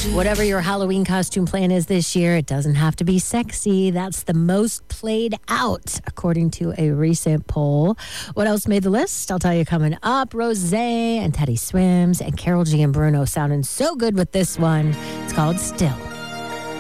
Whatever your Halloween costume plan is this year, it doesn't have to be sexy. That's the most played out, according to a recent poll. What else made the list? I'll tell you coming up. Rosé and Teddy Swims and Carol G and Bruno sounding so good with this one. It's called Still.